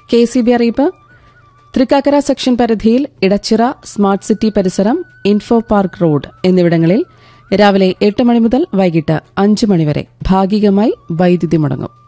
KCB അറിയിപ്പ്. Thrikkakara section പരിധിയിൽ Edachira, smart city പരിസരം, ഇൻഫോ പാർക്ക് റോഡ് എന്നിവിടങ്ങളിൽ രാവിലെ 8 മണി മുതൽ വൈകിട്ട് 5 മണി വരെ ഭാഗികമായി വൈദ്യുതി മുടങ്ങും.